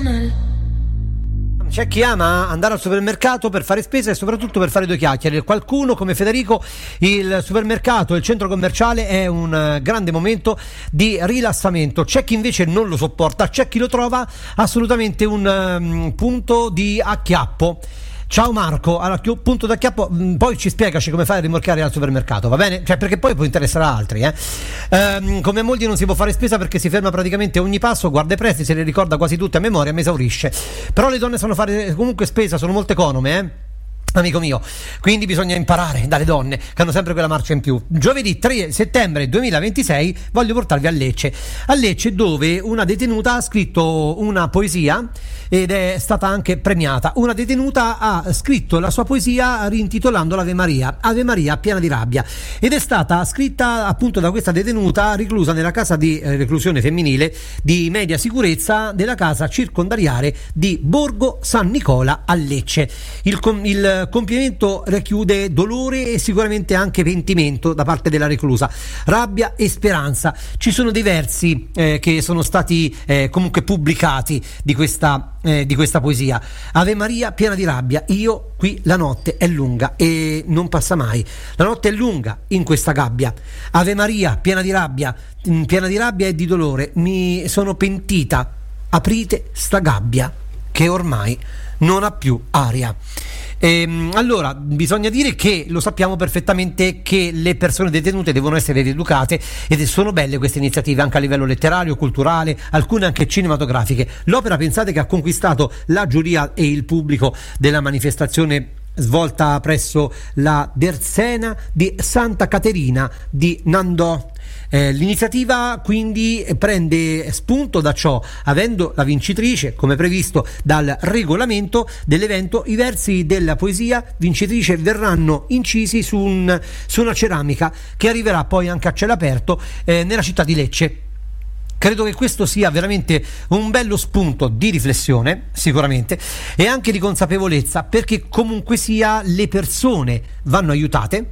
C'è chi ama andare al supermercato per fare spesa e soprattutto per fare due chiacchiere. Qualcuno come Federico, il supermercato, il centro commerciale è un grande momento di rilassamento. C'è chi invece non lo sopporta, c'è chi lo trova assolutamente un punto di acchiappo. Ciao Marco, allora punto d'acchiappo, poi ci spiegaci come fai a rimorchiare al supermercato, va bene? Cioè, perché poi può interessare a altri, come a molti non si può fare spesa perché si ferma praticamente a ogni passo, guarda i prezzi, se le ricorda quasi tutte a memoria, mi esaurisce. Però le donne sanno fare comunque spesa, sono molto econome, amico mio, quindi bisogna imparare dalle donne che hanno sempre quella marcia in più. Giovedì 3 settembre 2026 voglio portarvi a Lecce, dove una detenuta ha scritto una poesia ed è stata anche premiata. Una detenuta ha scritto la sua poesia rintitolandola Ave Maria piena di rabbia, ed è stata scritta appunto da questa detenuta reclusa nella casa di reclusione femminile di media sicurezza della casa circondariale di Borgo San Nicola a Lecce. Il compimento racchiude dolore e sicuramente anche pentimento da parte della reclusa, rabbia e speranza. Ci sono dei versi che sono stati comunque pubblicati di questa poesia. Ave Maria piena di rabbia, io qui la notte è lunga e non passa mai, la notte è lunga in questa gabbia. Ave Maria piena di rabbia e di dolore, mi sono pentita, aprite sta gabbia che ormai non ha più aria. Allora, bisogna dire che lo sappiamo perfettamente che le persone detenute devono essere rieducate, ed sono belle queste iniziative anche a livello letterario, culturale, alcune anche cinematografiche. L'opera, pensate, che ha conquistato la giuria e il pubblico della manifestazione svolta presso la Dersena di Santa Caterina di Nandò. L'iniziativa quindi prende spunto da ciò, avendo la vincitrice, come previsto dal regolamento dell'evento, i versi della poesia vincitrice verranno incisi su una ceramica che arriverà poi anche a cielo aperto nella città di Lecce. Credo che questo sia veramente un bello spunto di riflessione, sicuramente, e anche di consapevolezza, perché comunque sia le persone vanno aiutate.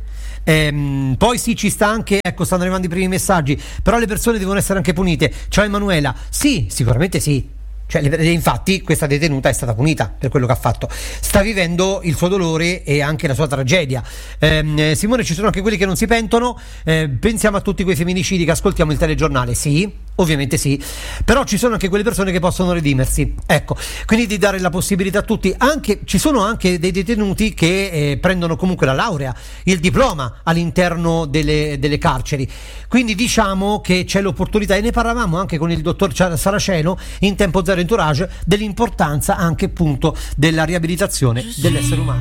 Poi sì, ci sta anche, ecco, stanno arrivando i primi messaggi, però le persone devono essere anche punite. Ciao Emanuela, sì, sicuramente sì. Cioè, infatti questa detenuta è stata punita per quello che ha fatto, sta vivendo il suo dolore e anche la sua tragedia. Simone, ci sono anche quelli che non si pentono, pensiamo a tutti quei femminicidi che ascoltiamo il telegiornale. Sì, ovviamente sì, però ci sono anche quelle persone che possono redimersi, ecco, quindi di dare la possibilità a tutti. Anche ci sono anche dei detenuti che prendono comunque la laurea, il diploma all'interno delle carceri, quindi diciamo che c'è l'opportunità, e ne parlavamo anche con il dottor Saraceno in Tempo Zero Entourage, dell'importanza anche appunto della riabilitazione dell'essere umano.